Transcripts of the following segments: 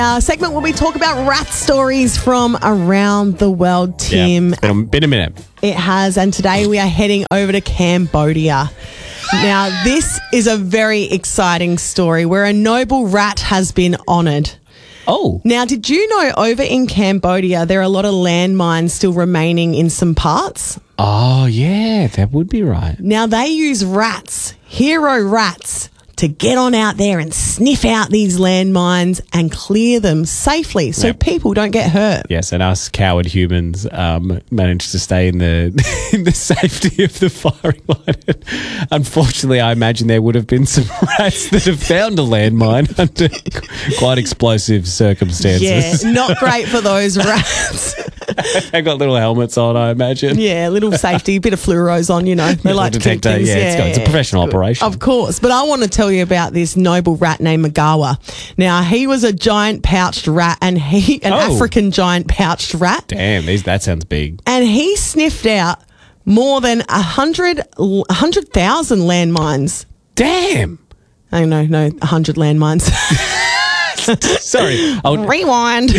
Our segment where we talk about rat stories from around the world, Tim. Yeah, it's been a minute. It has, and today we are heading over to Cambodia. Now, this is a very exciting story where a noble rat has been honoured. Oh. Now, did you know over in Cambodia there are a lot of landmines still remaining in some parts? Oh, yeah, that would be right. Now, they use rats, hero rats, to get on out there and sniff out these landmines and clear them safely so people don't get hurt. Yes, and us coward humans managed to stay in the in the safety of the firing line. Unfortunately, I imagine there would have been some rats that have found a landmine under quite explosive circumstances. Yeah, not great for those rats. They've got little helmets on, I imagine. Yeah, little safety, bit of fluoros on, you know. They like to keep things. Yeah, it's a professional operation. Of course. But I want to tell you about this noble rat named Magawa. Now, he was a giant pouched rat and an African giant pouched rat. Damn, that sounds big. And he sniffed out more than 100,000 landmines. Damn. Oh, no, 100 landmines. Sorry. Rewind.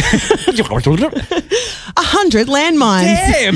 100 landmines. Damn.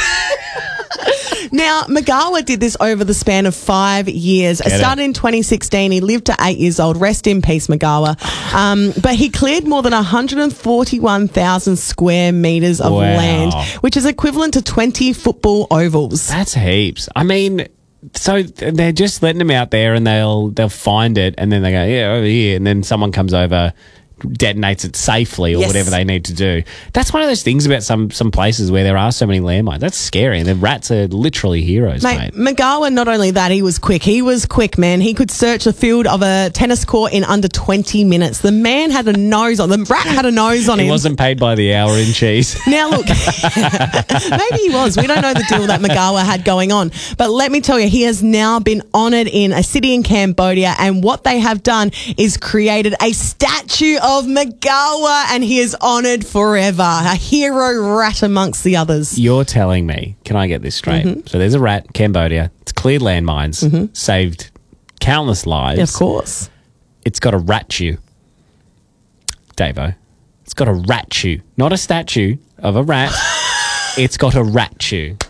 Now, Magawa did this over the span of 5 years. It started in 2016. He lived to 8 years old. Rest in peace, Magawa. But he cleared more than 141,000 square metres of land, which is equivalent to 20 football ovals. That's heaps. I mean, so they're just letting them out there and they'll find it and then they go, yeah, over here. And then someone comes over, detonates it safely or whatever they need to do. That's one of those things about some places where there are so many landmines. That's scary. And the rats are literally heroes, mate. Magawa, not only that, he was quick. He was quick, man. He could search the field of a tennis court in under 20 minutes. The man had a nose on. The rat had a nose on him. He wasn't paid by the hour in cheese. Now, look, maybe he was. We don't know the deal that Magawa had going on. But let me tell you, he has now been honoured in a city in Cambodia, and what they have done is created a statue of Magawa, and he is honoured forever. A hero rat amongst the others. You're telling me, can I get this straight? So there's a rat, Cambodia. It's cleared landmines, saved countless lives. Of course. It's got a rat-chew. Davo. It's got a rat-chew. Not a statue of a rat. It's got a rat-chew.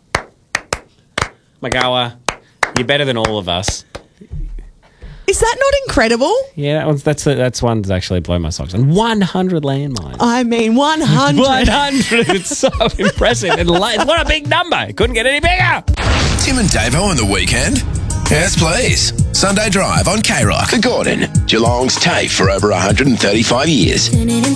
Magawa, you're better than all of us. Is that not incredible? Yeah, that's one that's actually blown my socks. And 100 landmines. I mean, 100. 100. It's so impressive. And what a big number. It couldn't get any bigger. Tim and Davo on the weekend? Yes, please. Sunday Drive on K-Rock. The Gordon, Geelong's TAFE for over 135 years.